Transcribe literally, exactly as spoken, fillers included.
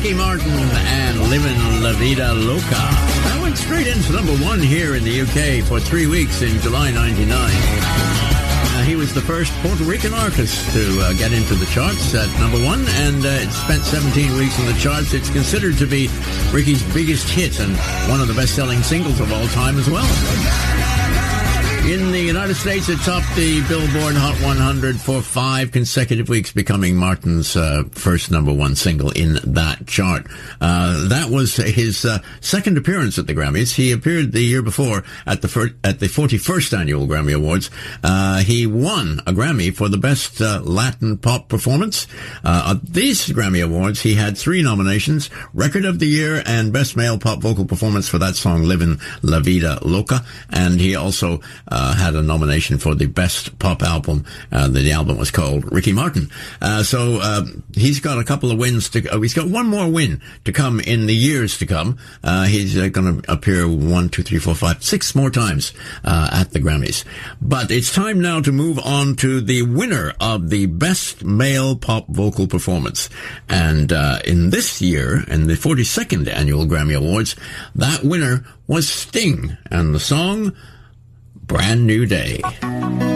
Ricky Martin and Livin' La Vida Loca. That went straight into number one here in the U K for three weeks in July ninety-nine. Uh, he was the first Puerto Rican artist to uh, get into the charts at number one, and uh, it spent seventeen weeks in the charts. It's considered to be Ricky's biggest hit and one of the best-selling singles of all time as well. In the United States, it topped the Billboard Hot one hundred for five consecutive weeks, becoming Martin's uh, first number one single in that chart. Uh, that was his uh, second appearance at the Grammys. He appeared the year before at the fir- at the forty-first Annual Grammy Awards. Uh, he won a Grammy for the Best uh, Latin Pop Performance. Uh, at these Grammy Awards, he had three nominations, Record of the Year and Best Male Pop Vocal Performance for that song, Livin' La Vida Loca. And he also Uh, had a nomination for the best pop album. Uh, the, the album was called Ricky Martin. Uh, so uh, he's got a couple of wins to. Uh, he's got one more win to come in the years to come. Uh, he's uh, going to appear one, two, three, four, five, six more times uh, at the Grammys. But it's time now to move on to the winner of the best male pop vocal performance. And uh, in this year, in the forty-second Annual Grammy Awards, that winner was Sting, and the song Brand New Day.